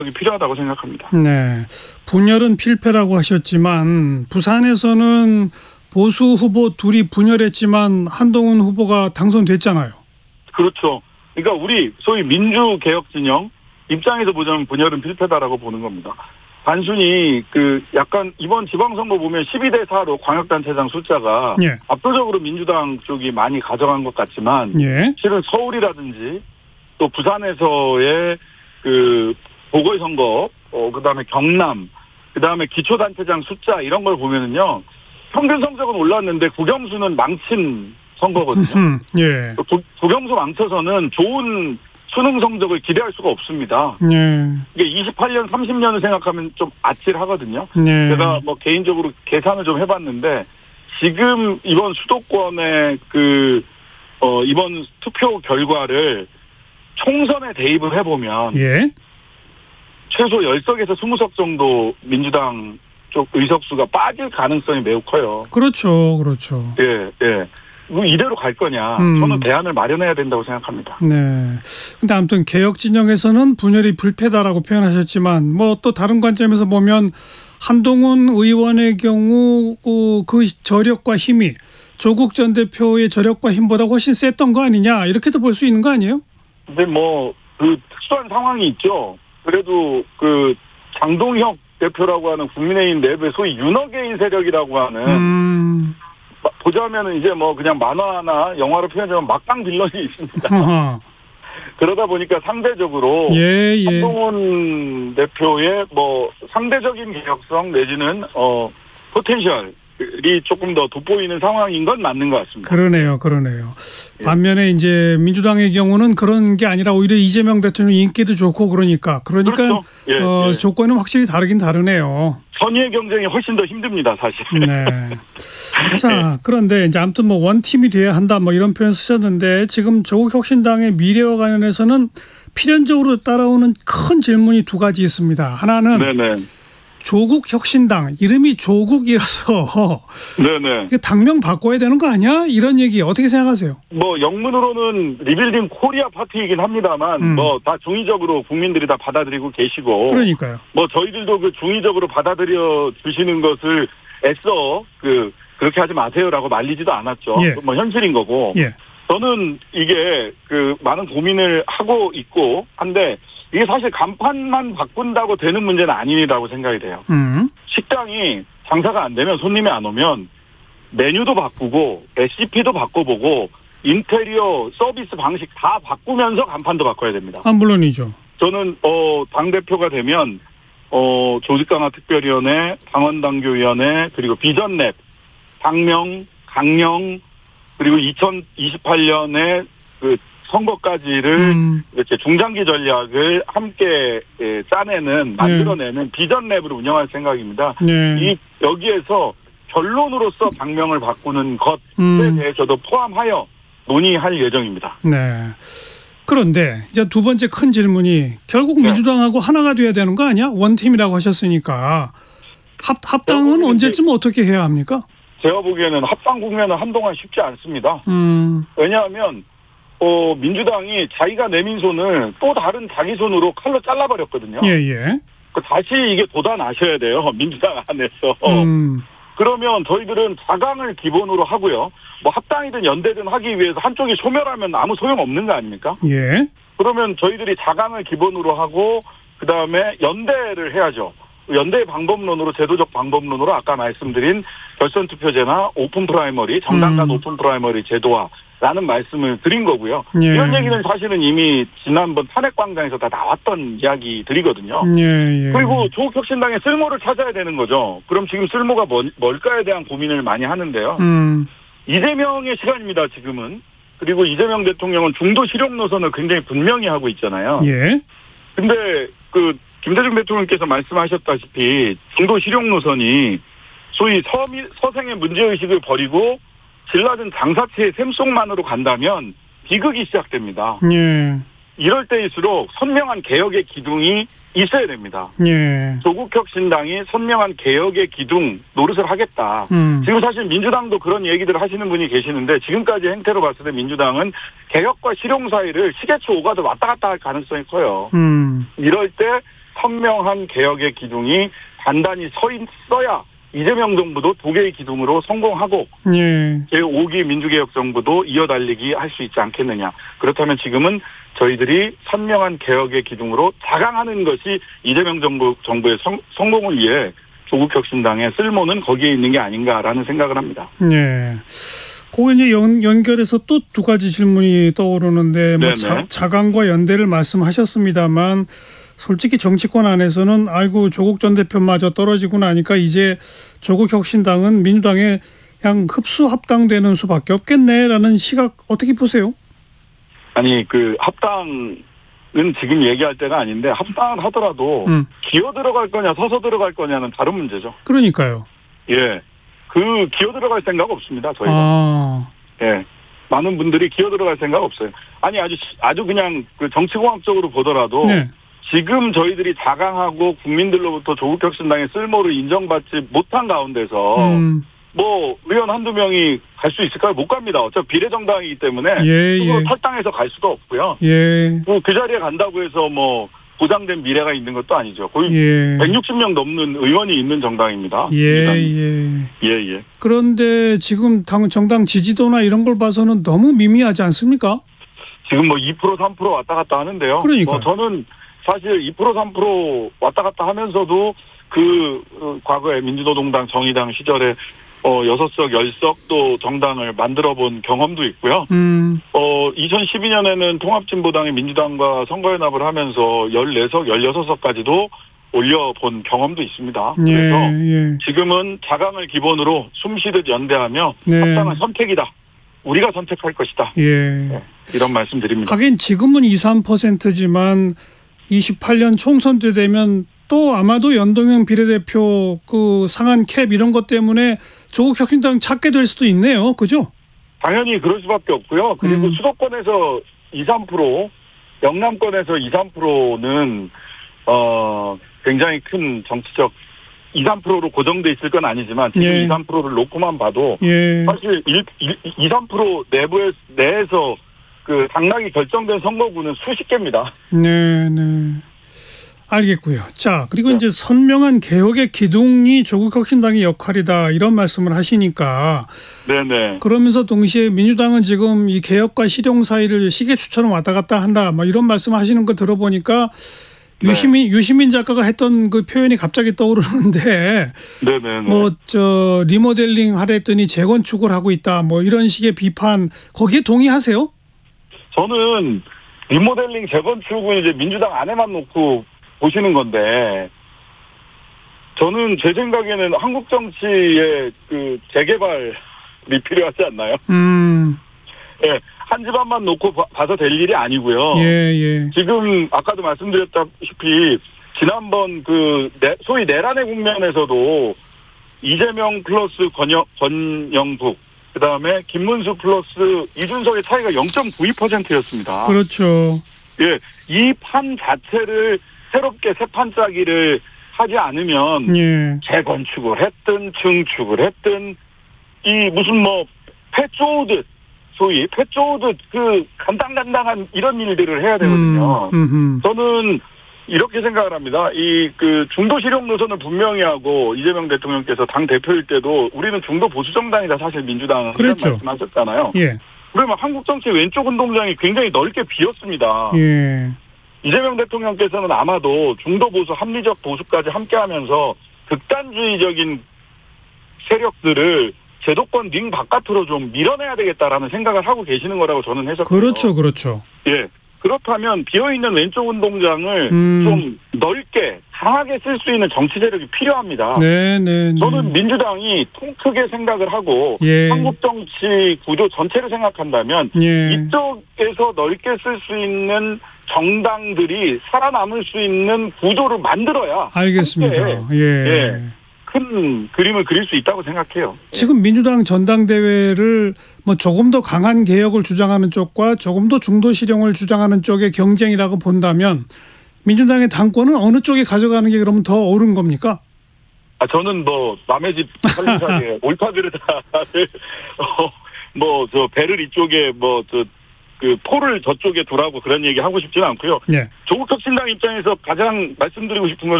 필요하다고 생각합니다. 네, 분열은 필패라고 하셨지만 부산에서는 보수 후보 둘이 분열했지만 한동훈 후보가 당선됐잖아요. 그렇죠. 그러니까 우리 소위 민주개혁 진영 입장에서 보자면 분열은 필패다라고 보는 겁니다. 단순히 약간 이번 지방선거 보면 12대 4로 광역단체장 숫자가 예. 압도적으로 민주당 쪽이 많이 가져간 것 같지만 예. 실은 서울이라든지 또 부산에서의 보궐선거, 그다음에 경남, 그다음에 기초단체장 숫자 이런 걸 보면은요 평균 성적은 올랐는데 국영수는 망친 선거거든요. 예. 국영수 망쳐서는 좋은 수능 성적을 기대할 수가 없습니다. 예. 이게 28년, 30년을 생각하면 좀 아찔하거든요. 예. 제가 개인적으로 계산을 좀 해봤는데 지금 이번 수도권의 이번 투표 결과를 총선에 대입을 해보면 예. 최소 10석에서 20석 정도 민주당 쪽 의석수가 빠질 가능성이 매우 커요. 그렇죠. 그렇죠. 예, 예. 뭐 이대로 갈 거냐. 저는 대안을 마련해야 된다고 생각합니다. 네. 근데 아무튼 개혁 진영에서는 분열이 불패다라고 표현하셨지만 뭐 또 다른 관점에서 보면 한동훈 의원의 경우 그 저력과 힘이 조국 전 대표의 저력과 힘보다 훨씬 셌던 거 아니냐 이렇게도 볼 수 있는 거 아니에요? 근데 특수한 상황이 있죠. 그래도 장동혁 대표라고 하는 국민의힘 내부의 소위 윤호개인 세력이라고 하는 보자면은 이제 그냥 만화나 영화로 표현하면 막강 빌런이 있습니다. 그러다 보니까 상대적으로 한동훈 대표의 상대적인 개혁성 내지는 포텐셜이 조금 더 돋보이는 상황인 건 맞는 것 같습니다. 그러네요. 예. 반면에 이제 민주당의 경우는 그런 게 아니라 오히려 이재명 대통령 인기도 좋고 그러니까 그렇죠. 조건은 확실히 다르긴 다르네요. 선의의 경쟁이 훨씬 더 힘듭니다, 사실. 네. 자, 그런데 이제 아무튼 원팀이 돼야 한다 이런 표현 쓰셨는데 지금 조국 혁신당의 미래와 관련해서는 필연적으로 따라오는 큰 질문이 두 가지 있습니다. 하나는 네네. 조국 혁신당 이름이 조국이라서 네네. 이게 당명 바꿔야 되는 거 아니야? 이런 얘기 어떻게 생각하세요? 영문으로는 리빌딩 코리아 파티이긴 합니다만 다 중의적으로 국민들이 다 받아들이고 계시고 그러니까요. 저희들도 중의적으로 받아들여 주시는 것을 애써 그렇게 하지 마세요라고 말리지도 않았죠. 예. 현실인 거고. 예. 저는 이게 많은 고민을 하고 있고 한데 이게 사실 간판만 바꾼다고 되는 문제는 아니라고 생각이 돼요. 식당이 장사가 안 되면 손님이 안 오면 메뉴도 바꾸고 SCP도 바꿔보고 인테리어 서비스 방식 다 바꾸면서 간판도 바꿔야 됩니다. 물론이죠. 저는 당대표가 되면 조직강화 특별위원회, 당원당규위원회 그리고 비전랩, 당명, 강령 그리고 2028년에 선거까지를 이렇게 중장기 전략을 함께 만들어내는 비전랩을 운영할 생각입니다. 네. 여기에서 결론으로서 당명을 바꾸는 것에 대해서도 포함하여 논의할 예정입니다. 네. 그런데 이제 두 번째 큰 질문이 결국 민주당하고 하나가 돼야 되는 거 아니야? 원팀이라고 하셨으니까 합당은 언제쯤 어떻게 해야 합니까? 제가 보기에는 합당 국면은 한동안 쉽지 않습니다. 왜냐하면 민주당이 자기가 내민 손을 또 다른 자기 손으로 칼로 잘라버렸거든요. 예. 다시 이게 돋아나셔야 돼요. 민주당 안에서. 그러면 저희들은 자강을 기본으로 하고요. 합당이든 연대든 하기 위해서 한쪽이 소멸하면 아무 소용없는 거 아닙니까? 예. 그러면 저희들이 자강을 기본으로 하고 그다음에 연대를 해야죠. 연대 방법론으로 제도적 방법론으로 아까 말씀드린 결선 투표제나 오픈 프라이머리, 정당 간 오픈 프라이머리 제도화라는 말씀을 드린 거고요. 예. 이런 얘기는 사실은 이미 지난번 탄핵광장에서 다 나왔던 이야기들이거든요. 예. 그리고 조국 혁신당의 쓸모를 찾아야 되는 거죠. 그럼 지금 쓸모가 뭘까에 대한 고민을 많이 하는데요. 이재명의 시간입니다, 지금은. 그리고 이재명 대통령은 중도 실용 노선을 굉장히 분명히 하고 있잖아요. 예. 근데 김대중 대통령께서 말씀하셨다시피 중도 실용 노선이 소위 서생의 문제의식을 버리고 질낮은 장사체의 샘속만으로 간다면 비극이 시작됩니다. 예. 이럴 때일수록 선명한 개혁의 기둥이 있어야 됩니다. 예. 조국혁신당이 선명한 개혁의 기둥 노릇을 하겠다. 지금 사실 민주당도 그런 얘기들을 하시는 분이 계시는데 지금까지 행태로 봤을 때 민주당은 개혁과 실용 사이를 시계초 오가도 왔다 갔다 할 가능성이 커요. 이럴 때 선명한 개혁의 기둥이 단단히 서야 이재명 정부도 두 개의 기둥으로 성공하고 예. 제5기 민주개혁 정부도 이어달리기 할 수 있지 않겠느냐. 그렇다면 지금은 저희들이 선명한 개혁의 기둥으로 자강하는 것이 이재명 정부의 성공을 위해 조국혁신당의 쓸모는 거기에 있는 게 아닌가라는 생각을 합니다. 예. 그거 이제 연결해서 또 두 가지 질문이 떠오르는데 뭐 자강과 연대를 말씀하셨습니다만 솔직히 정치권 안에서는 아이고 조국 전 대표마저 떨어지고 나니까 이제 조국 혁신당은 민주당에 그냥 흡수 합당되는 수밖에 없겠네라는 시각 어떻게 보세요? 아니 그 합당은 지금 얘기할 때가 아닌데 합당을 하더라도 기어 들어갈 거냐 서서 들어갈 거냐는 다른 문제죠. 그러니까요. 예, 그 기어 들어갈 생각 없습니다. 저희가. 예, 많은 분들이 기어 들어갈 생각 없어요. 아니 아주 그냥 그 정치공학적으로 보더라도. 네. 지금 저희들이 자강하고 국민들로부터 조국혁신당의 쓸모를 인정받지 못한 가운데서 뭐 의원 한두 명이 갈 수 있을까요? 못 갑니다. 어차피 비례정당이기 때문에 스스로 탈당해서 갈 수도 없고요. 그 자리에 간다고 해서 뭐 보장된 미래가 있는 것도 아니죠. 거의 160명 넘는 의원이 있는 정당입니다. 예. 그런데 지금 정당 지지도나 이런 걸 봐서는 너무 미미하지 않습니까? 지금 뭐 2% 3% 왔다 갔다 하는데요. 그러니까 저는 사실 2% 3% 왔다 갔다 하면서도 과거에 민주노동당 정의당 시절에 6석 10석 또 정당을 만들어 본 경험도 있고요. 2012년에는 통합진보당이 민주당과 선거연합을 하면서 14석 16석까지도 올려본 경험도 있습니다. 그래서 지금은 자강을 기본으로 숨쉬듯 연대하며 합당한 선택이다. 우리가 선택할 것이다. 이런 말씀 드립니다. 하긴 지금은 2, 3%지만 28년 총선 때 되면 또 아마도 연동형 비례대표 그 상한 캡 이런 것 때문에 조국 혁신당 찾게 될 수도 있네요. 그죠? 당연히 그럴 수밖에 없고요. 그리고 수도권에서 2, 3%, 영남권에서 2, 3%는 굉장히 큰 정치적 2, 3%로 고정돼 있을 건 아니지만 지금 2, 3%를 놓고만 봐도 사실 2, 3% 내에서 그 당락이 결정된 선거구는 수십 개입니다. 네. 알겠고요. 자, 그리고 이제 선명한 개혁의 기둥이 조국 혁신당의 역할이다 이런 말씀을 하시니까 네네. 그러면서 동시에 민주당은 지금 이 개혁과 실용 사이를 시계추처럼 왔다 갔다 한다 뭐 이런 말씀하시는 거 들어보니까 유시민 작가가 했던 그 표현이 갑자기 떠오르는데 뭐 리모델링 하랬더니 재건축을 하고 있다 뭐 이런 식의 비판 거기에 동의하세요? 저는 리모델링 재건축은 이제 민주당 안에만 놓고 보시는 건데 저는 제 생각에는 한국 정치의 그 재개발이 필요하지 않나요? 예, 한 집안만 놓고 봐서 될 일이 아니고요. 지금 아까도 말씀드렸다시피 지난번 소위 내란의 국면에서도 이재명 플러스 권영북 그다음에 김문수 플러스 이준석의 차이가 0.92%였습니다. 그렇죠. 예, 이 판 자체를 새롭게 새 판짜기를 하지 않으면 재건축을 했든 증축을 했든 이 무슨 뭐 폐 쪼듯 소위 폐 쪼듯 그 간당간당한 이런 일들을 해야 되거든요. 저는 이렇게 생각을 합니다. 중도 실용 노선을 분명히 하고 이재명 대통령께서 당 대표일 때도 우리는 중도 보수 정당이다 사실 민주당은 그렇죠. 이런 말씀하셨잖아요. 그러면 한국 정치 왼쪽 운동장이 굉장히 넓게 비었습니다. 이재명 대통령께서는 아마도 중도 보수 합리적 보수까지 함께하면서 극단주의적인 세력들을 제도권 링 바깥으로 좀 밀어내야 되겠다라는 생각을 하고 계시는 거라고 저는 해석해요. 그렇죠. 예. 그렇다면 비어있는 왼쪽 운동장을 좀 넓게 강하게 쓸 수 있는 정치 세력이 필요합니다. 저는 민주당이 통 크게 생각을 하고 한국 정치 구조 전체를 생각한다면 이쪽에서 넓게 쓸 수 있는 정당들이 살아남을 수 있는 구조를 만들어야 알겠습니다. 큰 그림을 그릴 수 있다고 생각해요. 지금 민주당 전당대회를 뭐 조금 더 강한 개혁을 주장하는 쪽과 조금 더 중도 실용을 주장하는 쪽의 경쟁이라고 본다면 민주당의 당권은 어느 쪽에 가져가는 게 그러면 더 옳은 겁니까? 저는 뭐 남의 집 살림살이에 옳다 그르다를 배를 이쪽에 그 포를 저쪽에 두라고 그런 얘기 하고 싶지는 않고요. 네. 조국 혁신당 입장에서 가장 말씀드리고 싶은 건